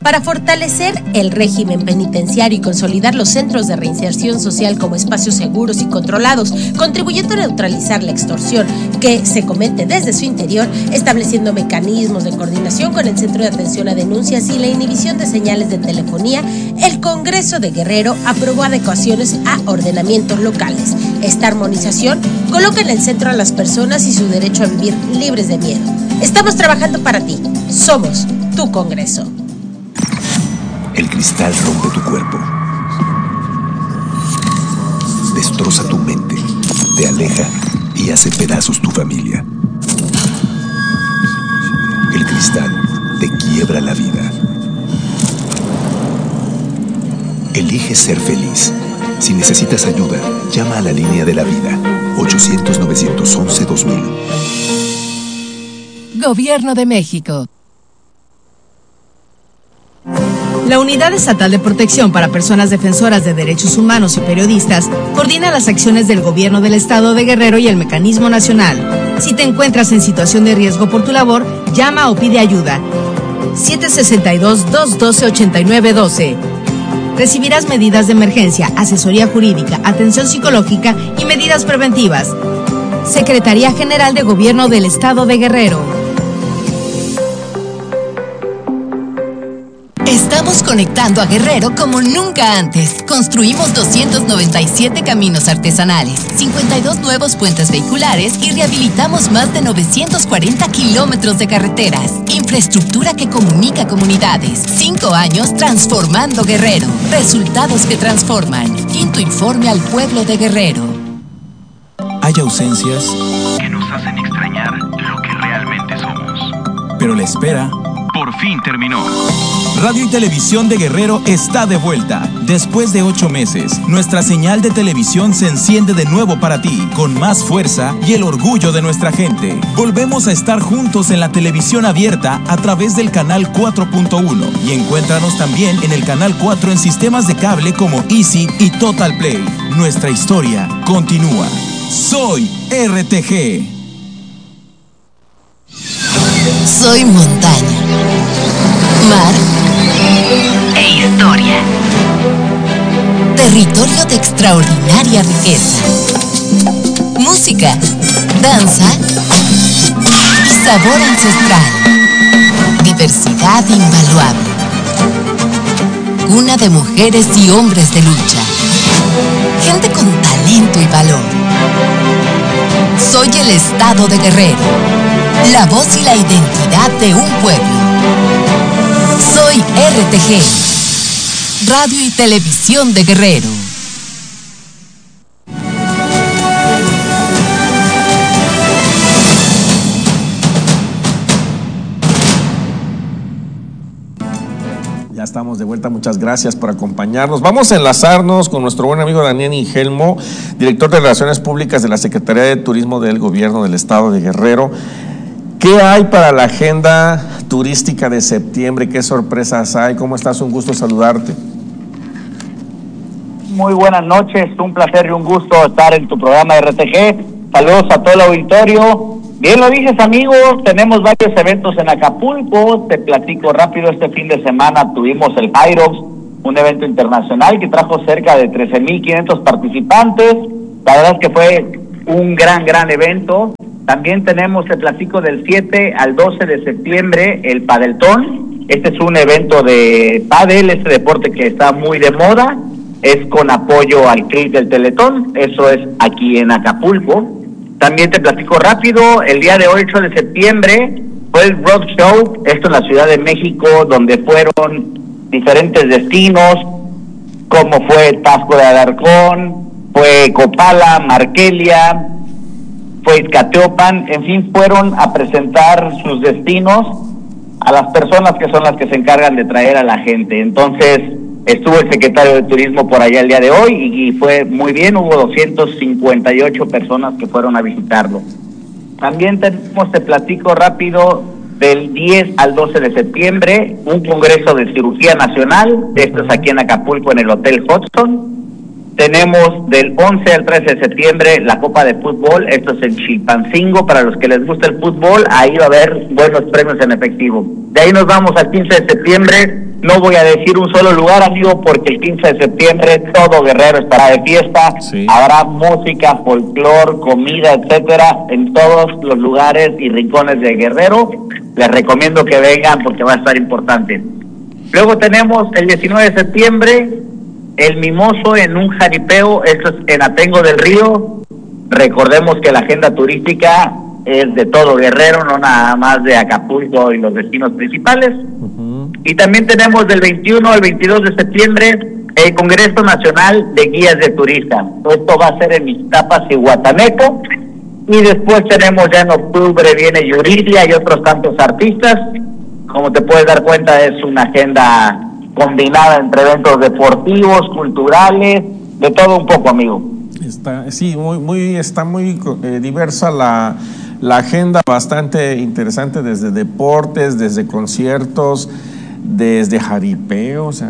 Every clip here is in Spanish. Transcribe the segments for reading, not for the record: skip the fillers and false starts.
Para fortalecer el régimen penitenciario y consolidar los centros de reinserción social como espacios seguros y controlados, contribuyendo a neutralizar la extorsión que se comete desde su interior, estableciendo mecanismos de coordinación con el Centro de Atención a Denuncias y la inhibición de señales de telefonía, el Congreso de Guerrero aprobó adecuaciones a ordenamientos locales. Esta armonización coloca en el centro a las personas y su derecho a vivir libres de miedo. Estamos trabajando para ti. Somos tu Congreso. El cristal rompe tu cuerpo, destroza tu mente, te aleja y hace pedazos tu familia. El cristal te quiebra la vida. Elige ser feliz. Si necesitas ayuda, llama a la línea de la vida, 800-911-2000. Gobierno de México. La Unidad Estatal de Protección para Personas Defensoras de Derechos Humanos y Periodistas coordina las acciones del Gobierno del Estado de Guerrero y el Mecanismo Nacional. Si te encuentras en situación de riesgo por tu labor, llama o pide ayuda. 762-212-8912. Recibirás medidas de emergencia, asesoría jurídica, atención psicológica y medidas preventivas. Secretaría General de Gobierno del Estado de Guerrero. Estamos conectando a Guerrero como nunca antes. Construimos 297 caminos artesanales, 52 nuevos puentes vehiculares y rehabilitamos más de 940 kilómetros de carreteras. Infraestructura que comunica comunidades. 5 años transformando Guerrero. Resultados que transforman. Quinto informe al pueblo de Guerrero. Hay ausencias que nos hacen extrañar lo que realmente somos. Pero la espera por fin terminó. Radio y Televisión de Guerrero está de vuelta. Después de 8 meses, nuestra señal de televisión se enciende de nuevo para ti, con más fuerza y el orgullo de nuestra gente. Volvemos a estar juntos en la televisión abierta a través del canal 4.1 y encuéntranos también en el canal 4 en sistemas de cable como Easy y Total Play. Nuestra historia continúa. Soy RTG. Soy montaña, mar e historia. Territorio de extraordinaria riqueza. Música, danza y sabor ancestral. Diversidad invaluable. Cuna de mujeres y hombres de lucha. Gente con talento y valor. Soy el Estado de Guerrero. La voz y la identidad de un pueblo. Soy RTG. Radio y Televisión de Guerrero. Ya estamos de vuelta, muchas gracias por acompañarnos. Vamos a enlazarnos con nuestro buen amigo Daniel Ingelmo, director de Relaciones Públicas de la Secretaría de Turismo del Gobierno del Estado de Guerrero. ¿Qué hay para la agenda turística de septiembre? ¿Qué sorpresas hay? ¿Cómo estás? Un gusto saludarte. Muy buenas noches, un placer y un gusto estar en tu programa de RTG. Saludos a todo el auditorio. Bien lo dices, amigo, tenemos varios eventos en Acapulco. Te platico rápido, este fin de semana tuvimos el Hyrox, un evento internacional que trajo cerca de 13,500 participantes. La verdad es que fue un gran evento. También tenemos, te platico, del 7 al 12 de septiembre, el Padeltón. Este es un evento de pádel, este deporte que está muy de moda. Es con apoyo al CRIT del Teletón, eso es aquí en Acapulco. También te platico rápido, el día de 8 de septiembre fue el Rock Show, esto en la Ciudad de México, donde fueron diferentes destinos, como fue Tasco de Alarcón, fue Copala, Markelia, fue Izcateopan, en fin, fueron a presentar sus destinos a las personas que son las que se encargan de traer a la gente. Entonces, estuvo el secretario de Turismo por allá el día de hoy y fue muy bien, hubo 258 personas que fueron a visitarlo. También tenemos, te platico rápido, del 10 al 12 de septiembre, un congreso de cirugía nacional, esto es aquí en Acapulco en el Hotel Hudson. Tenemos del 11 al 13 de septiembre la Copa de Fútbol, esto es en Chilpancingo, para los que les gusta el fútbol, ahí va a haber buenos premios en efectivo. De ahí nos vamos al 15 de septiembre, No voy a decir un solo lugar, amigo, porque el 15 de septiembre todo Guerrero estará de fiesta. Sí. Habrá música, folclor, comida, etcétera, en todos los lugares y rincones de Guerrero. Les recomiendo que vengan porque va a estar importante. Luego tenemos el 19 de septiembre, el Mimoso en un jaripeo, esto es en Atengo del Río. Recordemos que la agenda turística es de todo Guerrero, no nada más de Acapulco y los destinos principales. Y también tenemos del 21 al 22 de septiembre el Congreso Nacional de Guías de Turistas. Esto va a ser en Ixtapas y Guataneco. Y después tenemos ya en octubre viene Yuridia y otros tantos artistas. Como te puedes dar cuenta, es una agenda combinada entre eventos deportivos, culturales, de todo un poco, amigo. Está muy diversa la agenda, bastante interesante, desde deportes, desde conciertos, desde jaripeo. O sea,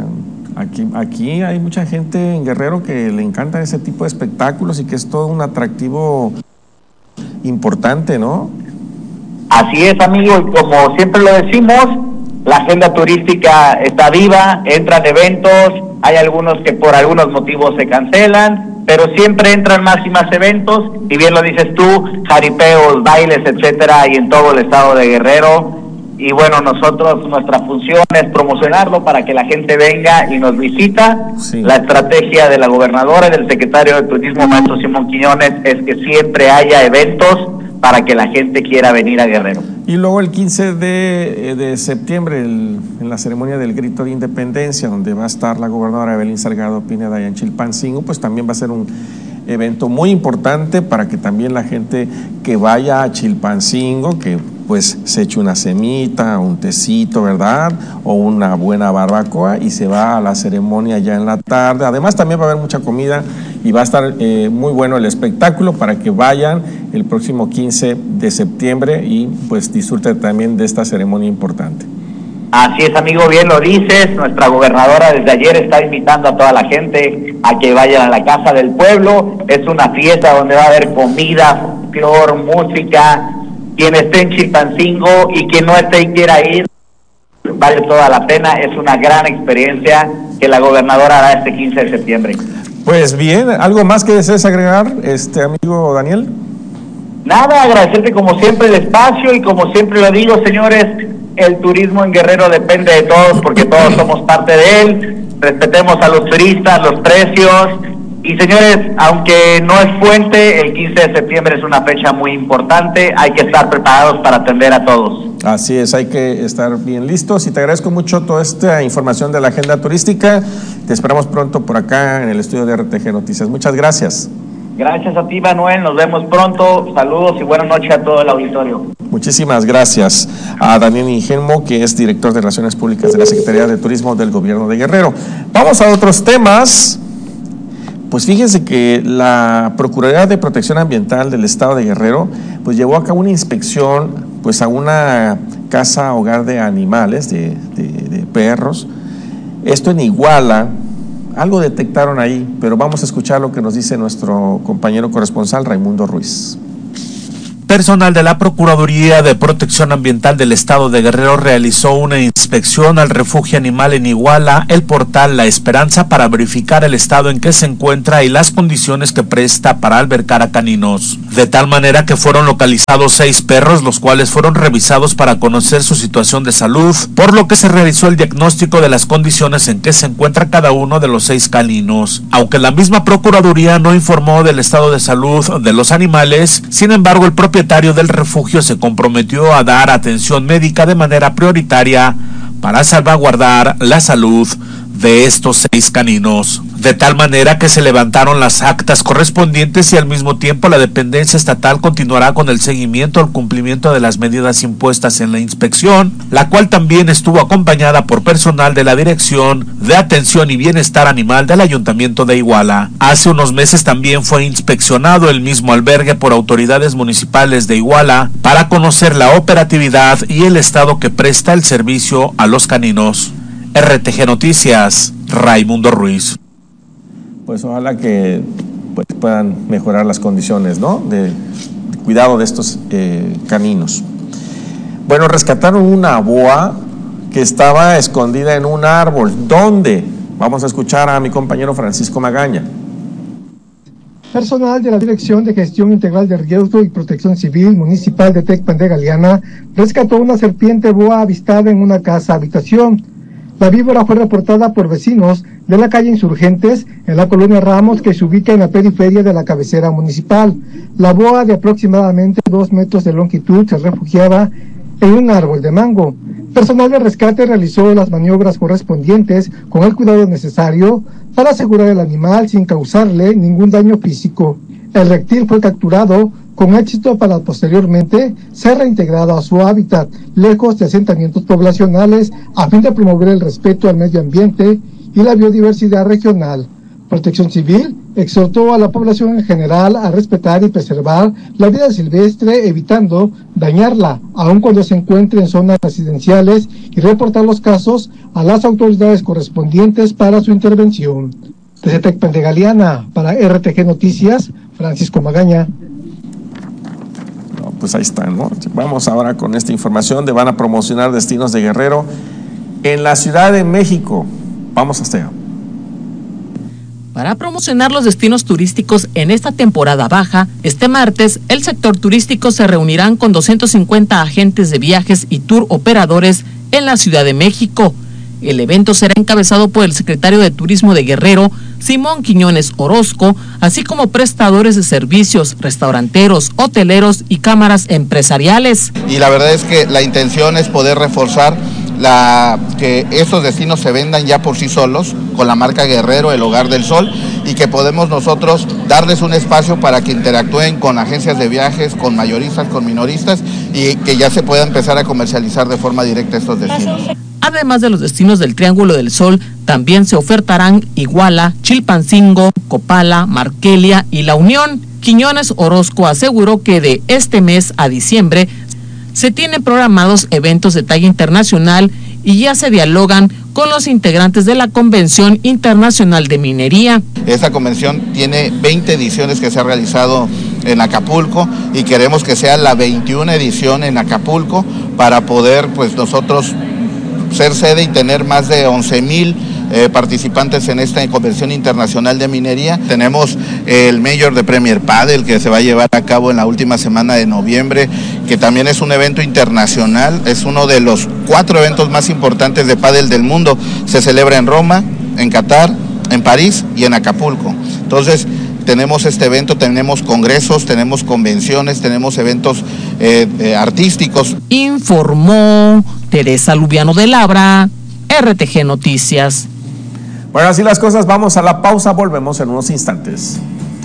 aquí hay mucha gente en Guerrero que le encanta ese tipo de espectáculos y que es todo un atractivo importante, ¿no? Así es, amigo, y como siempre lo decimos, la agenda turística está viva, entran eventos, hay algunos que por algunos motivos se cancelan, pero siempre entran más y más eventos, y bien lo dices tú, jaripeos, bailes, etcétera, y en todo el estado de Guerrero. Y bueno, nosotros, nuestra función es promocionarlo para que la gente venga y nos visita. Sí. La estrategia de la gobernadora y del secretario de Turismo, maestro Simón Quiñones, es que siempre haya eventos para que la gente quiera venir a Guerrero. Y luego el 15 de septiembre, en la ceremonia del Grito de Independencia, donde va a estar la gobernadora Evelyn Salgado Pineda allá en Chilpancingo, pues también va a ser un evento muy importante para que también la gente que vaya a Chilpancingo, que pues se eche una semita, un tecito, ¿verdad? O una buena barbacoa y se va a la ceremonia ya en la tarde. Además también va a haber mucha comida y va a estar muy bueno el espectáculo para que vayan el próximo 15 de septiembre y pues disfruten también de esta ceremonia importante. Así es, amigo, bien lo dices. Nuestra gobernadora desde ayer está invitando a toda la gente a que vayan a la Casa del Pueblo. Es una fiesta donde va a haber comida, folclor, música. Quien esté en Chilpancingo y quien no esté y quiera ir, vale toda la pena. Es una gran experiencia que la gobernadora hará este 15 de septiembre. Pues bien, ¿algo más que desees agregar, amigo Daniel? Nada, agradecerte como siempre el espacio y como siempre lo digo, señores, el turismo en Guerrero depende de todos porque todos somos parte de él. Respetemos a los turistas, los precios. Y señores, aunque no es puente, el 15 de septiembre es una fecha muy importante, hay que estar preparados para atender a todos. Así es, hay que estar bien listos y te agradezco mucho toda esta información de la agenda turística. Te esperamos pronto por acá en el estudio de RTG Noticias. Muchas gracias. Gracias a ti, Manuel, nos vemos pronto, saludos y buenas noches a todo el auditorio. Muchísimas gracias a Daniel Ingelmo, que es director de Relaciones Públicas de la Secretaría de Turismo del Gobierno de Guerrero. Vamos a otros temas. Pues fíjense que la Procuraduría de Protección Ambiental del Estado de Guerrero pues llevó a cabo una inspección pues a una casa hogar de animales, de perros. Esto en Iguala. Algo detectaron ahí, pero vamos a escuchar lo que nos dice nuestro compañero corresponsal Raimundo Ruiz. Personal de la Procuraduría de Protección Ambiental del Estado de Guerrero realizó una inspección al refugio animal en Iguala, el portal La Esperanza, para verificar el estado en que se encuentra y las condiciones que presta para albergar a caninos. De tal manera que fueron localizados 6 perros, los cuales fueron revisados para conocer su situación de salud, por lo que se realizó el diagnóstico de las condiciones en que se encuentra cada uno de los 6 caninos. Aunque la misma Procuraduría no informó del estado de salud de los animales, sin embargo el propietario del refugio se comprometió a dar atención médica de manera prioritaria para salvaguardar la salud de estos 6 caninos, de tal manera que se levantaron las actas correspondientes y al mismo tiempo la dependencia estatal continuará con el seguimiento al cumplimiento de las medidas impuestas en la inspección, la cual también estuvo acompañada por personal de la Dirección de Atención y Bienestar Animal del Ayuntamiento de Iguala. Hace unos meses también fue inspeccionado el mismo albergue por autoridades municipales de Iguala para conocer la operatividad y el estado que presta el servicio a los caninos. RTG Noticias, Raimundo Ruiz. Pues ojalá que pues, puedan mejorar las condiciones, ¿no? de cuidado de estos caninos. Bueno, rescataron una boa que estaba escondida en un árbol. ¿Dónde? Vamos a escuchar a mi compañero Francisco Magaña. Personal de la Dirección de Gestión Integral de Riesgo y Protección Civil Municipal de Tecpan de Galeana rescató una serpiente boa avistada en una casa habitación. La víbora fue reportada por vecinos de la calle Insurgentes, en la colonia Ramos, que se ubica en la periferia de la cabecera municipal. La boa, de aproximadamente 2 metros de longitud, se refugiaba en un árbol de mango. Personal de rescate realizó las maniobras correspondientes con el cuidado necesario para asegurar el animal sin causarle ningún daño físico. El reptil fue capturado con éxito para posteriormente ser reintegrado a su hábitat, lejos de asentamientos poblacionales, a fin de promover el respeto al medio ambiente y la biodiversidad regional. Protección Civil exhortó a la población en general a respetar y preservar la vida silvestre, evitando dañarla, aun cuando se encuentre en zonas residenciales, y reportar los casos a las autoridades correspondientes para su intervención. Desde Tecpan de Galeana, para RTG Noticias, Francisco Magaña. Pues ahí está, ¿no? Vamos ahora con esta información de van a promocionar destinos de Guerrero en la Ciudad de México. Vamos hasta allá. Para promocionar los destinos turísticos en esta temporada baja, este martes el sector turístico se reunirán con 250 agentes de viajes y tour operadores en la Ciudad de México. El evento será encabezado por el secretario de Turismo de Guerrero, Simón Quiñones Orozco, así como prestadores de servicios, restauranteros, hoteleros y cámaras empresariales. Y la verdad es que la intención es poder reforzar que estos destinos se vendan ya por sí solos, con la marca Guerrero, el Hogar del Sol, y que podemos nosotros darles un espacio para que interactúen con agencias de viajes, con mayoristas, con minoristas, y que ya se pueda empezar a comercializar de forma directa estos destinos. Además de los destinos del Triángulo del Sol, también se ofertarán Iguala, Chilpancingo, Copala, Marquelia y La Unión. Quiñones Orozco aseguró que de este mes a diciembre se tienen programados eventos de talla internacional y ya se dialogan con los integrantes de la Convención Internacional de Minería. Esta convención tiene 20 ediciones que se ha realizado en Acapulco y queremos que sea la 21 edición en Acapulco para poder pues nosotros ser sede y tener más de 11,000 participantes en esta convención internacional de minería. Tenemos el Mayor de Premier Padel que se va a llevar a cabo en la última semana de noviembre, que también es un evento internacional, es uno de los 4 eventos más importantes de pádel del mundo. Se celebra en Roma, en Qatar, en París y en Acapulco. Entonces tenemos este evento, tenemos congresos, tenemos convenciones, tenemos eventos artísticos. Informó Teresa Lubiano de Labra, RTG Noticias. Bueno, así las cosas, vamos a la pausa, volvemos en unos instantes.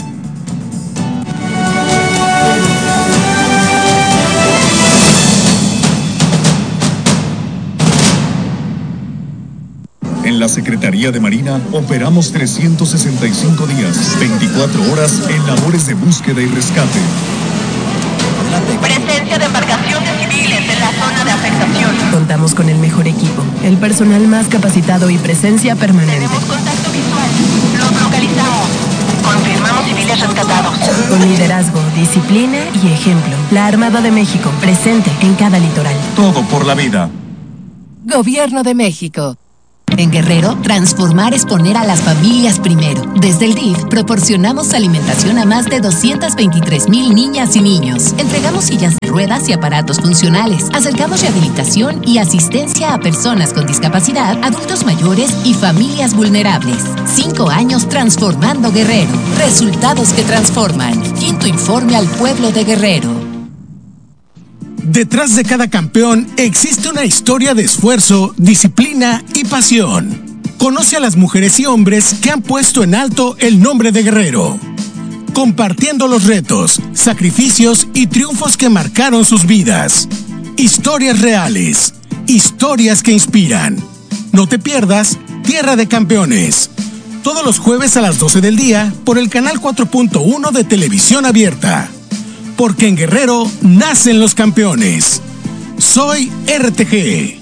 En la Secretaría de Marina operamos 365 días, 24 horas en labores de búsqueda y rescate. Presencia de embarcaciones civiles en la zona de afectación. Contamos con el mejor equipo, el personal más capacitado y presencia permanente. Tenemos contacto visual. Los localizamos. Confirmamos civiles rescatados. Con liderazgo, disciplina y ejemplo. La Armada de México, presente en cada litoral. Todo por la vida. Gobierno de México. En Guerrero, transformar es poner a las familias primero. Desde el DIF, proporcionamos alimentación a más de 223,000 niñas y niños. Entregamos sillas de ruedas y aparatos funcionales. Acercamos rehabilitación y asistencia a personas con discapacidad, adultos mayores y familias vulnerables. 5 años transformando Guerrero. Resultados que transforman. Quinto informe al pueblo de Guerrero. Detrás de cada campeón existe una historia de esfuerzo, disciplina y pasión. Conoce a las mujeres y hombres que han puesto en alto el nombre de Guerrero, compartiendo los retos, sacrificios y triunfos que marcaron sus vidas. Historias reales, historias que inspiran. No te pierdas Tierra de Campeones. Todos los jueves a las 12 del día por el canal 4.1 de Televisión Abierta. Porque en Guerrero nacen los campeones. Soy RTG.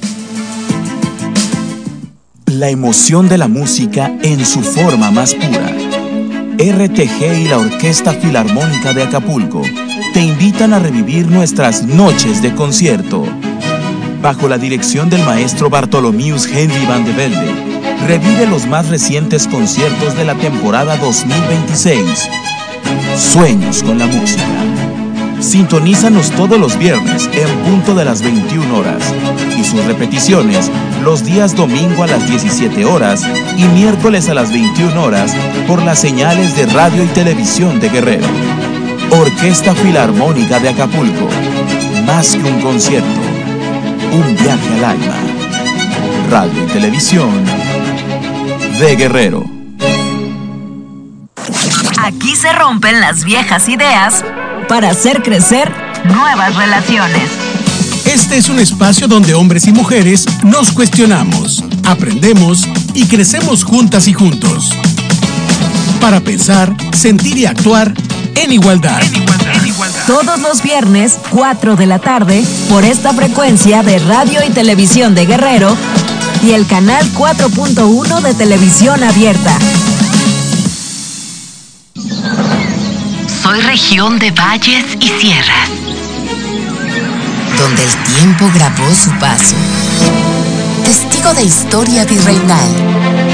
La emoción de la música en su forma más pura. RTG y la Orquesta Filarmónica de Acapulco te invitan a revivir nuestras noches de concierto. bajo la dirección del maestro Bartholomeus Henry van de Velde, revive los más recientes conciertos de la temporada 2026. Sueños con la música. Sintonízanos todos los viernes en punto de las 21 horas y sus repeticiones los días domingo a las 17 horas y miércoles a las 21 horas por las señales de radio y televisión de Guerrero. Orquesta Filarmónica de Acapulco. Más que un concierto, un viaje al alma. Radio y televisión de Guerrero. Aquí se rompen las viejas ideas para hacer crecer nuevas relaciones. Este es un espacio donde hombres y mujeres nos cuestionamos, aprendemos y crecemos juntas y juntos. Para pensar, sentir y actuar en igualdad. Todos los viernes, 4 de la tarde, por esta frecuencia de radio y televisión de Guerrero y el canal 4.1 de televisión abierta. Soy región de valles y sierras, donde el tiempo grabó su paso. Testigo de historia virreinal.